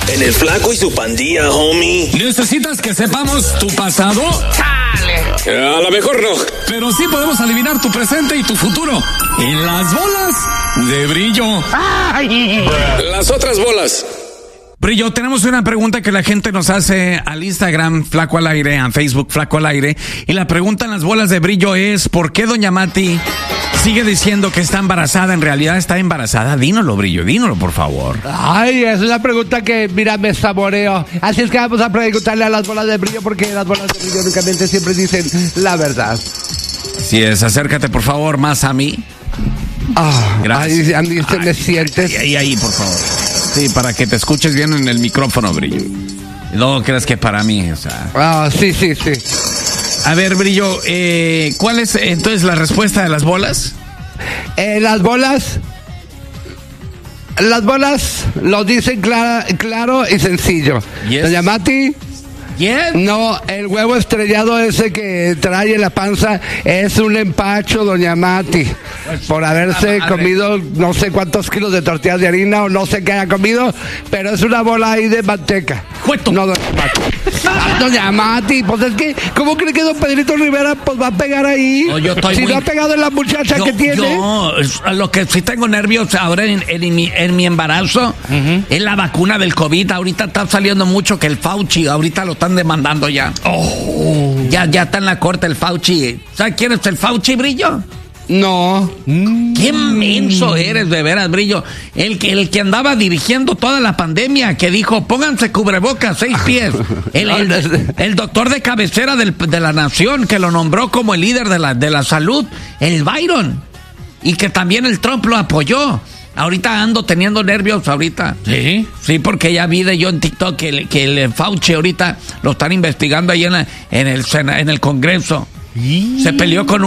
En el Flaco y su pandilla, homie. ¿Necesitas que sepamos tu pasado? A lo mejor no. Pero sí podemos adivinar tu presente y tu futuro. En las bolas de Brillo. Las otras bolas. Brillo, tenemos una pregunta que la gente nos hace al Instagram Flaco al Aire, a Facebook Flaco al Aire. Y la pregunta en las bolas de Brillo es: ¿por qué doña Mati sigue diciendo que está embarazada? En realidad está embarazada. Dínoslo, Brillo, dínoslo, por favor. Ay, es una pregunta que, mira, me saboreo. Así es que vamos a preguntarle a las bolas de Brillo, porque las bolas de Brillo únicamente siempre dicen la verdad. Así es, acércate por favor más a mí. Gracias. Ay, a mí se me sientes. Ahí, por favor. Sí, para que te escuches bien en el micrófono, Brillo. Y luego creas que para mí, o sea. Sí. A ver, Brillo, ¿cuál es entonces la respuesta de las bolas? Las bolas lo dicen claro y sencillo. Yes. Doña Mati. ¿Quién? No, el huevo estrellado ese que trae en la panza es un empacho, doña Mati, por haberse comido no sé cuántos kilos de tortillas de harina o no sé qué haya comido, pero es una bola ahí de manteca. ¡Cueto! No, doña Mati. Doña Mati, pues es que, ¿cómo cree que don Pedrito Rivera pues va a pegar ahí? No, yo estoy si muy... no ha pegado en la muchacha que tiene. Yo, lo que sí tengo nervios ahora en mi embarazo es la vacuna del COVID. Ahorita está saliendo mucho que el Fauci, ahorita lo están demandando ya. Ya está en la corte el Fauci. ¿Sabes quién es el Fauci, Brillo? No. Qué menso eres, de veras, Brillo. El que andaba dirigiendo toda la pandemia, que dijo, pónganse cubrebocas, 6 pies. El doctor de cabecera de la nación, que lo nombró como el líder de la salud, el Byron. Y que también el Trump lo apoyó. Ahorita ando teniendo nervios ahorita. ¿Sí? Sí, porque ya vi yo en TikTok que el Fauci ahorita lo están investigando ahí en el Congreso. Se peleó con